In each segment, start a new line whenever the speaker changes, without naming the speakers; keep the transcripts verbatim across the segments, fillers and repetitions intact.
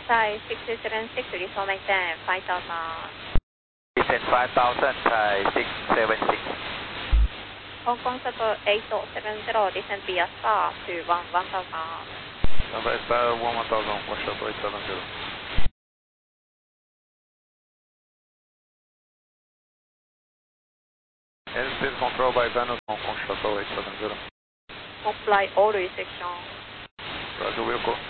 Thai six seven six, resume maintain five thousand.
Descend five thousand, Thai six seven six.
Hong Kong Shuttle eight seven zero, descend via star to one one thousand.
November Star one one thousand, Hong Kong Shuttle eight seven zero. Airspace control by Venus, Hong Kong Shuttle eight seven zero.
Comply all restrictions.
Roger, we'll go.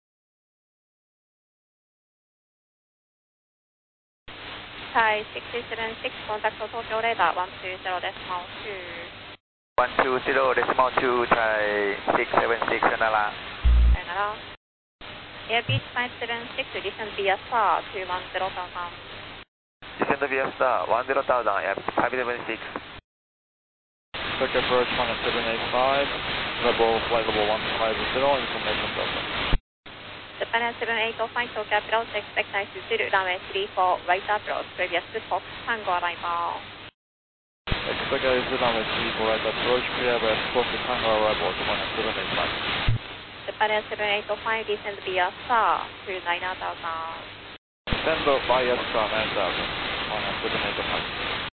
Thai six seven six, contact Tokyo radar one two zero decimal two.
one two zero decimal two, Thai six seven six, Nara.
Nara. Airbus five seven six, descend via star to one zero thousand.
Descend via star one zero thousand, Airbus five seven six.
Circuit approach one seven eight five, level flight level one five zero, information Delta.
Japan seven eight five, Tokyo approach, expect nice zero, runway three four, right approach, previous to Fox, Tango arrival.
Expect nice runway three four, right approach, clear by Fox, Tango arrival, one seven eight five.
Japan seven eight five, descend via star to nine thousand.
Descend via star nine thousand, one seven eight five.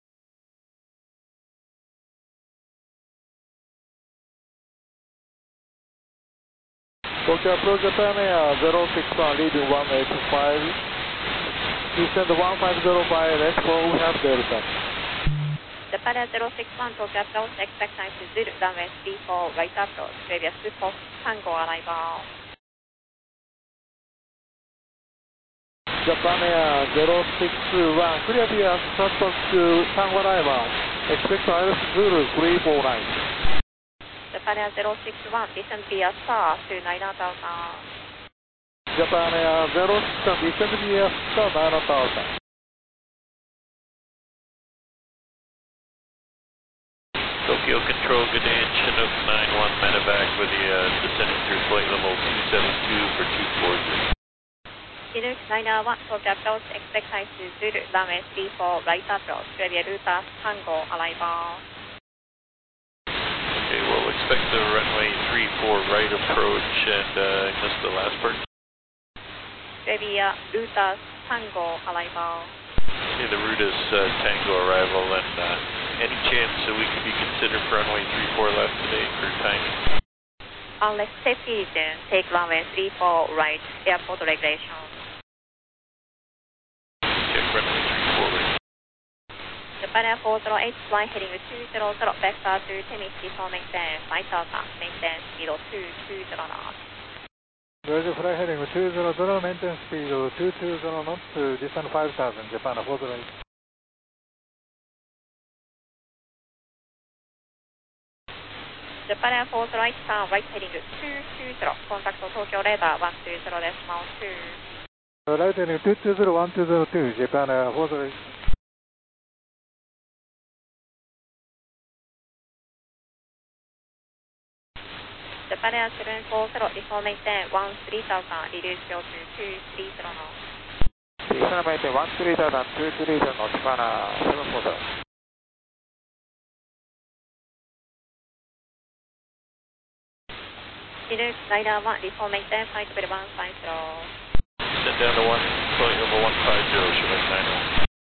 Tokyo approach Japan Air zero six one, leading one eight five. Descend one five zero by left four, we have Delta.
Japan zero six one, Tokyo approach, expect nice zero, runway three four, right approach, previous to Fox, Tango arrival.
Japan Air zero six one, clear via Shuttle to Tango arrival. Expect Iris Zulu three four nine.
Japan Air zero six one, descend via star to nine thousand.
Japan Air zero six one, descend via star nine thousand.
Tokyo Control, good day, Chinook nine one medevac with the uh, descending through flight level two seven two for two four zero.
Chinook nine one, Tokyo approach, expect nice zero, runway three four, right approach, previous to Tango arrival.
Okay, we'll expect the runway three four right approach, and uh, I missed the last part.
Previous Rutas Tango arrival.
Okay, the route is uh, Tango arrival, and uh, any chance that we could be considered for runway three four left today for timing?
Unless safety reason, take runway three four right, airport regulations.
Check runway three four right.
Japan Air four zero eight, flying heading two zero zero, vector to Temis, resume maintain five thousand, maintain speed two two zero knots.
Roger, fly heading two zero zero, maintain speed two two zero knots to descend five thousand, Japan Air four zero eight.
Japan Air four zero eight, turn right heading two two zero, contact Tokyo radar one two zero decimal two.
Right heading two two zero one two zero two, Japan Air four zero eight.
Japan Air seven four zero, resume maintain one three thousand, reduce fuel to two three zero knots.
Descend maintain one three thousand, two three zero, Japan seven four zero.
Chinook nine one, resume maintain flight level one five zero.
Send down to one, flight level one five zero, Chinook nine one.